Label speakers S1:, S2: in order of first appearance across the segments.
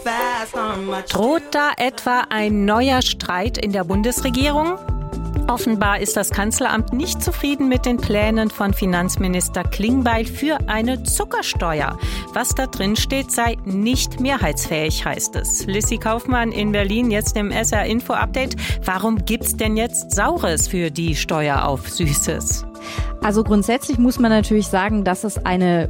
S1: Droht da etwa ein neuer Streit in der Bundesregierung? Offenbar ist das Kanzleramt nicht zufrieden mit den Plänen von Finanzminister Klingbeil für eine Zuckersteuer. Was da drin steht, sei nicht mehrheitsfähig, heißt es. Lissy Kaufmann in Berlin, jetzt im SR Info Update. Warum gibt's denn jetzt Saures für die Steuer auf Süßes?
S2: Also grundsätzlich muss man natürlich sagen, dass es eine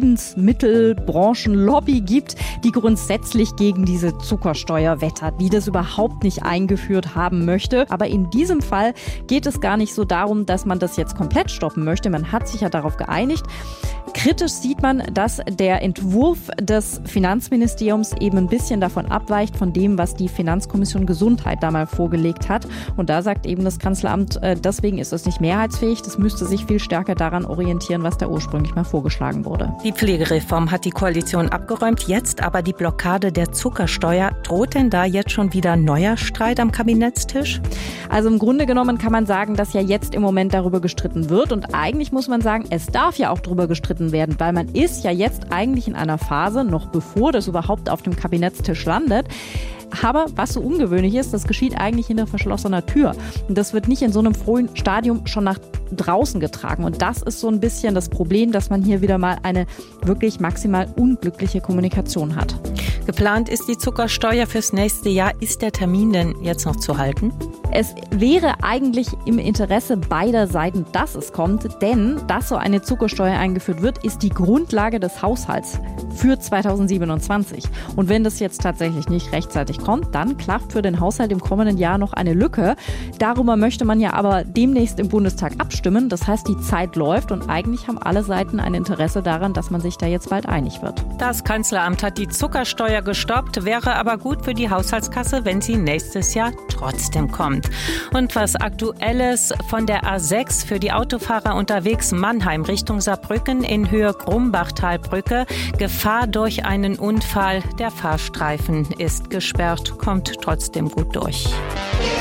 S2: Lebensmittelbranchenlobby gibt, die grundsätzlich gegen diese Zuckersteuer wettert, die das überhaupt nicht eingeführt haben möchte. Aber in diesem Fall geht es gar nicht so darum, dass man das jetzt komplett stoppen möchte. Man hat sich ja darauf geeinigt. Kritisch sieht man, dass der Entwurf des Finanzministeriums eben ein bisschen davon abweicht von dem, was die Finanzkommission Gesundheit da mal vorgelegt hat. Und da sagt eben das Kanzleramt, deswegen ist es nicht mehrheitsfähig. Das müsste sich viel stärker daran orientieren, was da ursprünglich mal vorgeschlagen wurde.
S1: Die Pflegereform hat die Koalition abgeräumt, jetzt aber die Blockade der Zuckersteuer. Droht denn da jetzt schon wieder neuer Streit am Kabinettstisch?
S2: Also im Grunde genommen kann man sagen, dass ja jetzt im Moment darüber gestritten wird. Und eigentlich muss man sagen, es darf ja auch darüber gestritten werden, weil man ist ja jetzt eigentlich in einer Phase, noch bevor das überhaupt auf dem Kabinettstisch landet. Aber was so ungewöhnlich ist, das geschieht eigentlich hinter verschlossener Tür. Und das wird nicht in so einem frühen Stadium schon nach draußen getragen. Und das ist so ein bisschen das Problem, dass man hier wieder mal eine wirklich maximal unglückliche Kommunikation hat.
S1: Geplant ist die Zuckersteuer fürs nächste Jahr. Ist der Termin denn jetzt noch zu halten?
S2: Es wäre eigentlich im Interesse beider Seiten, dass es kommt, denn dass so eine Zuckersteuer eingeführt wird, ist die Grundlage des Haushalts für 2027. Und wenn das jetzt tatsächlich nicht rechtzeitig kommt, dann klafft für den Haushalt im kommenden Jahr noch eine Lücke. Darüber möchte man ja aber demnächst im Bundestag abstimmen. Das heißt, die Zeit läuft und eigentlich haben alle Seiten ein Interesse daran, dass man sich da jetzt bald einig wird.
S1: Das Kanzleramt hat die Zuckersteuer gestoppt, wäre aber gut für die Haushaltskasse, wenn sie nächstes Jahr trotzdem kommt. Und was Aktuelles von der A6 für die Autofahrer unterwegs Mannheim Richtung Saarbrücken in Höhe Grumbachtalbrücke. Gefahr durch einen Unfall. Der Fahrstreifen ist gesperrt, kommt trotzdem gut durch.